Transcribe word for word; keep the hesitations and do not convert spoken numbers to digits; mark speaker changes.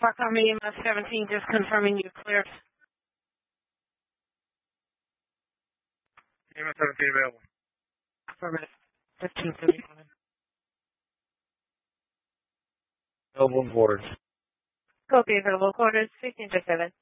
Speaker 1: Park Army E M S seventeen, just confirming you cleared.
Speaker 2: E M S seventeen available.
Speaker 1: Affirmative. fifteen seventy-one.
Speaker 2: Available quarters.
Speaker 3: Copy available quarters, fifteen to seven.